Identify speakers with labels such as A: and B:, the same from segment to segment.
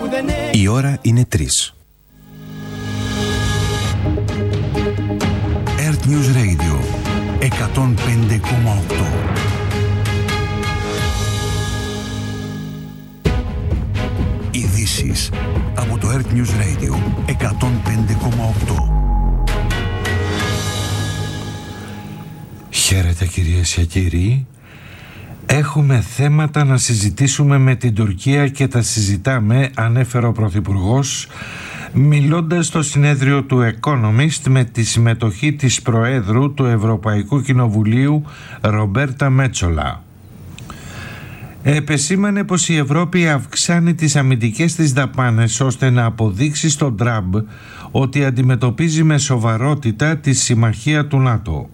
A: Η ώρα είναι 3. Earth News Radio 105,8. Ειδήσεις από το Earth News Radio 105,8.
B: Χαίρετε κυρίες και κύριοι. Έχουμε θέματα να συζητήσουμε με την Τουρκία και τα συζητάμε, ανέφερε ο Πρωθυπουργός, μιλώντας στο συνέδριο του Economist με τη συμμετοχή της Προέδρου του Ευρωπαϊκού Κοινοβουλίου Ρομπέρτα Μέτσολα. Επεσήμανε πως η Ευρώπη αυξάνει τις αμυντικές της δαπάνες ώστε να αποδείξει στον Τραμπ ότι αντιμετωπίζει με σοβαρότητα τη συμμαχία του ΝΑΤΟ.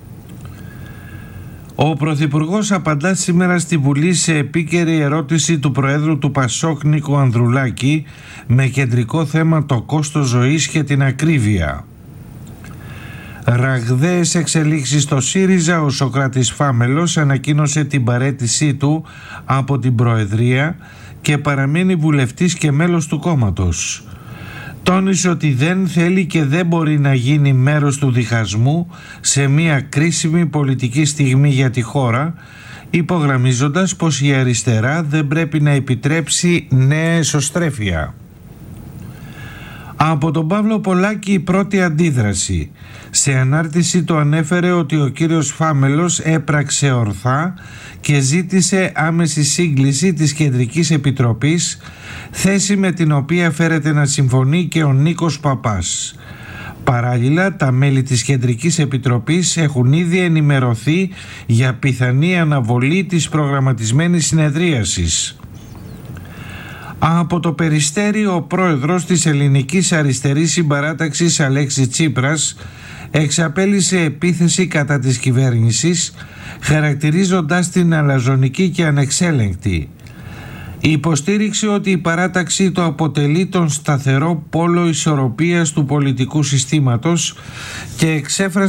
B: Ο Πρωθυπουργός απαντά σήμερα στη Βουλή σε επίκαιρη ερώτηση του Προέδρου του Πασόκ Νίκου Ανδρουλάκη με κεντρικό θέμα το κόστος ζωής και την ακρίβεια. Ραγδαίες εξελίξεις στο ΣΥΡΙΖΑ. Ο Σωκράτης Φάμελος ανακοίνωσε την παραίτησή του από την Προεδρία και παραμένει βουλευτής και μέλος του κόμματος. Τόνισε ότι δεν θέλει και δεν μπορεί να γίνει μέρος του διχασμού σε μια κρίσιμη πολιτική στιγμή για τη χώρα, υπογραμμίζοντας πως η αριστερά δεν πρέπει να επιτρέψει νέα εσωστρέφεια. Από τον Παύλο Πολάκη η πρώτη αντίδραση. Σε ανάρτηση του ανέφερε ότι ο κύριος Φάμελος έπραξε ορθά και ζήτησε άμεση σύγκληση της Κεντρικής Επιτροπής, θέση με την οποία φέρεται να συμφωνεί και ο Νίκος Παπάς. Παράλληλα, τα μέλη της Κεντρικής Επιτροπής έχουν ήδη ενημερωθεί για πιθανή αναβολή της προγραμματισμένης συνεδρίασης. Από το Περιστέρι, ο πρόεδρος της Ελληνικής Αριστερής Συμπαράταξης Αλέξη Τσίπρας εξαπέλυσε επίθεση κατά της κυβέρνησης, χαρακτηρίζοντας την αλαζονική και ανεξέλεγκτη. Υποστήριξε ότι η παράταξή του αποτελεί τον σταθερό πόλο ισορροπίας του πολιτικού συστήματος και εξέφρασε